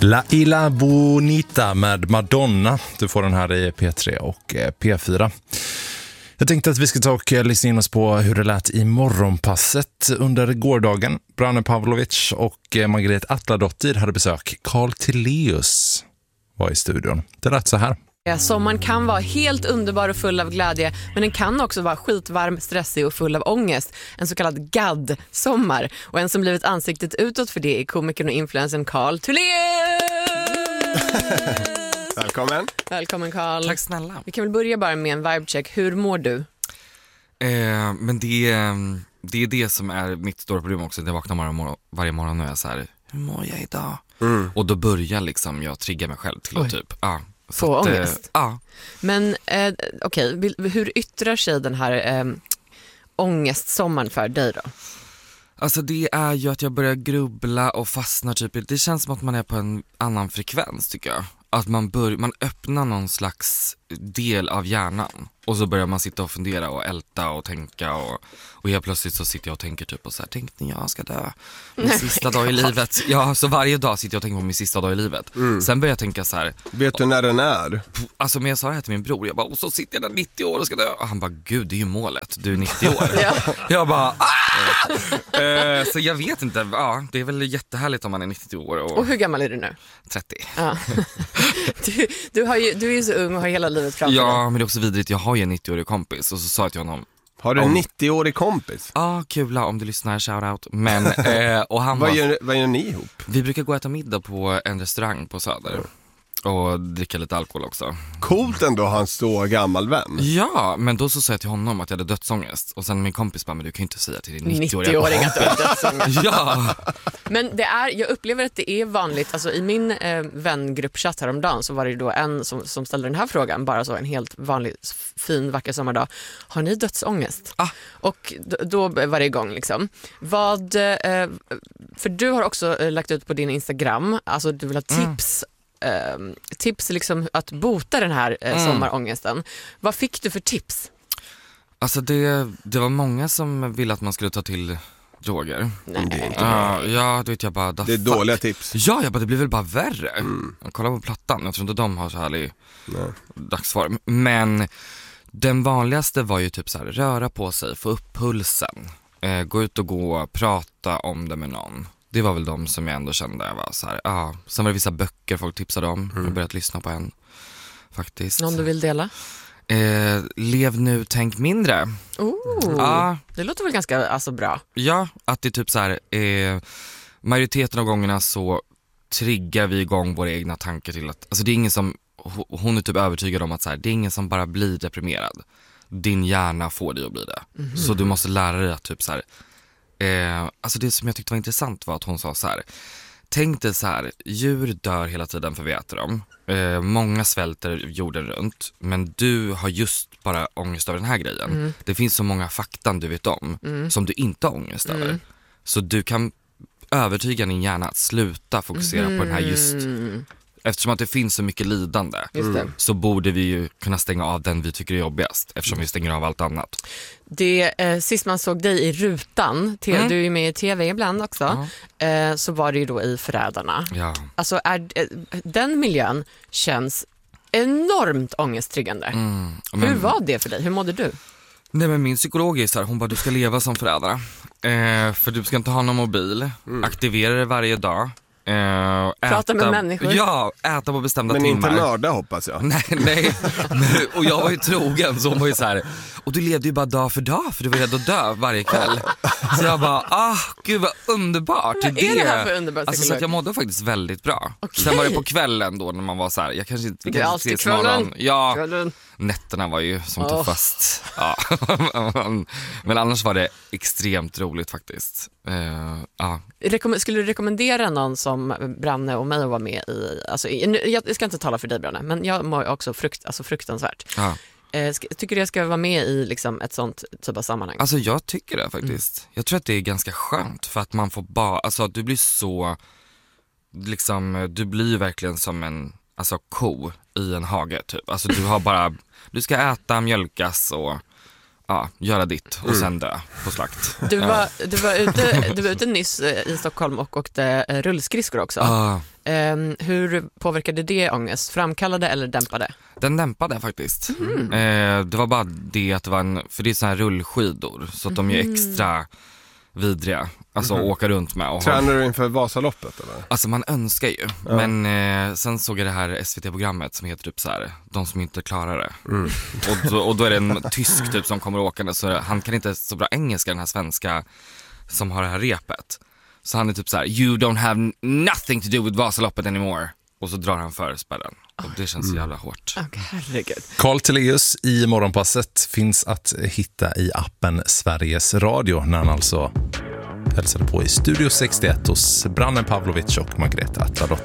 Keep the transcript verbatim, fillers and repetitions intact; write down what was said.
La Isla Bonita med Madonna. Du får den här i P tre och P fyra. Jag tänkte att vi ska ta och lyssna in oss på hur det lät i morgonpasset under gårdagen. Branne Pavlovic och Margret Atladottir hade besök. Carl Tilléus var i studion. Det lät så här. Sommaren kan vara helt underbar och full av glädje, men den kan också vara skitvarm, stressig och full av ångest. En så kallad gadd-sommar. Och en som blivit ansiktet utåt för det är komikern och influensen Carl Tilléus! Välkommen. Välkommen Carl. Tack snälla. Vi kan väl börja bara med en vibecheck. Hur mår du? Eh, men det är, det är det som är mitt stora problem också. Jag vaknar varje morgon, varje morgon och jag är så här, hur mår jag idag? Mm. Och då börjar liksom jag trigga mig själv till att typ, ja. Ah, Få att, ångest? Ja. Ah. Men eh, okej, okay. Hur yttrar sig den här eh, ångestsommaren för dig då? Alltså det är ju att jag börjar grubbla och fastnar typ. Det känns som att man är på en annan frekvens tycker jag. Att man, bör, man öppnar någon slags del av hjärnan. Och så börjar man sitta och fundera och älta och tänka. Och, och helt plötsligt så sitter jag och tänker typ och så här, tänk när jag ska dö. Min Nej, sista dag i livet. Ja, så varje dag sitter jag och tänker på min sista dag i livet. Mm. Sen börjar jag tänka så här. Vet du när den är? Alltså men jag sa det här till min bror. Jag bara, och så sitter jag där nittio år och ska dö. Och han bara, gud det är ju målet. Du är nittio år. Ja. Jag bara, ah! uh, Så jag vet inte. Ja, det är väl jättehärligt om man är nittio år. Och, och hur gammal är du nu? trettio. Ja. Du, du, har ju, du är ju så ung och har hela livet framför dig. Ja, men det är också vidrigt. Jag har ju en nittioårig kompis och så sa jag till honom. Har du en om... nittioårig kompis? Ja, ah, kula om du lyssnar, shoutout. Men, eh, och han vad, var... gör, vad gör ni ihop? Vi brukar gå och äta middag på en restaurang på Söder. Och dricka lite alkohol också. Coolt ändå, han så gammal vän. Ja, men då så sa jag till honom att jag hade dödsångest. Och sen min kompis bara, men du kan ju inte säga till din nittioåriga nittioåring att du har dödsångest. Ja. Men det är, jag upplever att det är vanligt. Alltså i min eh, vängruppchatt häromdagen så var det ju då en som, som ställde den här frågan. Bara så en helt vanlig, fin, vacker sommardag. Har ni dödsångest? Ah. Och då, då var det igång liksom. Vad, eh, för du har också eh, lagt ut på din Instagram. Alltså du vill ha tips. Mm. Uh, tips liksom att bota den här uh, mm. sommarångesten. Vad fick du för tips? Alltså det, det var många som ville att man skulle ta till droger. Nej. Uh, ja, då vet jag bara, det är dåliga tips. Ja, jag bara, det blir väl bara värre. Mm. Kolla på plattan, jag tror inte de har så härlig Nej. dagsform. Men den vanligaste var ju typ så här, röra på sig, få upp pulsen, uh, gå ut och gå, prata om det med någon. Det var väl de som jag ändå kände jag var så här, ja. Sen var det vissa böcker folk tipsade om. Mm. Jag har börjat lyssna på en faktiskt. Någon du vill dela? Eh, lev nu, tänk mindre. Oh, ja. Det låter väl ganska alltså, bra. Ja, att det är typ så här, eh, majoriteten av gångerna så triggar vi igång våra egna tankar till att, alltså det är ingen som, hon är typ övertygad om att så här, det är ingen som bara blir deprimerad. Din hjärna får dig att bli det. Mm. Så du måste lära dig att typ så här, Eh, alltså det som jag tyckte var intressant var att hon sa så här: tänk dig så här, djur dör hela tiden för vi äter dem. Eh, många svälter jorden runt, men du har just bara ångest över den här grejen. Mm. Det finns så många fakta du vet om mm. som du inte har ångest mm. över. Så du kan övertyga din hjärna att sluta fokusera mm. på den här just. Eftersom att det finns så mycket lidande mm. så borde vi ju kunna stänga av den vi tycker är jobbigast. Eftersom vi stänger av allt annat. Det, eh, sist man såg dig i rutan, te- mm. du är ju med i tv ibland också, ja. eh, så var det ju då i Förrädarna. Ja. Alltså är, eh, den miljön känns enormt ångesttriggande. Mm. Men, hur var det för dig? Hur mådde du? Nej men min psykolog är så här, hon bara, du ska leva som förrädare. Eh, för du ska inte ha någon mobil, mm. aktivera det varje dag. Uh, Prata äta, med människor. Ja, äta på bestämda men timmar. Men inte mörda hoppas jag. Nej, nej. Men, och jag var ju trogen så hon var ju så här. Och du levde ju bara dag för dag för du var rädd att dö varje kväll. Så jag bara, ah, gud vad underbart. Vad är det här för underbart? Alltså så att jag mådde faktiskt väldigt bra. Okay. Sen var det på kvällen då när man var så här, jag kanske inte, vi det är kanske alltid kvällen. Ja, kvällen. Nätterna var ju som oh. tuffast. Ja. Men annars var det extremt roligt faktiskt. Uh, ja. Rekom- skulle du rekommendera någon som Branne och mig att vara med i, alltså, jag ska inte tala för dig Branne, men jag mår också frukt, alltså fruktansvärt. Ja. Eh, ska, tycker du jag ska vara med i liksom, ett sånt typ av sammanhang? Alltså jag tycker det faktiskt. Mm. Jag tror att det är ganska skönt för att man får bara, alltså du blir så, liksom, du blir verkligen som en alltså, ko i en hage typ. Alltså du har bara, du ska äta, mjölkas och ja, göra ditt och sen dö på slakt. Du var, du, var ute, du var ute nyss i Stockholm och åkte rullskridskor också. Ah, Um, hur påverkade det ångest? Framkallade eller dämpade? den dämpade faktiskt. Mm. Eh, det var bara det att det var en, för det är så här rullskidor så att de är extra vidriga. Alltså Mhm. åka runt med. Och ha, Tränar du inför Vasaloppet eller? alltså man önskar ju. Ja. Men eh, sen såg jag det här S V T-programmet som heter typ så här, de som inte klarar det. Mm. Och, då, och då är det en tysk typ som kommer åkande, så han kan inte så bra engelska, den här svenska som har det här repet. Så han är typ så här: you don't have nothing to do with Vasaloppet anymore. Och så drar han för spärren. Och det känns så jävla hårt. Oh, herregud. Carl Teleus i Morgonpasset finns att hitta i appen Sveriges Radio, när han alltså hälsade på i Studio sextioett hos Branne Pavlovic och Margrethe Atladottir.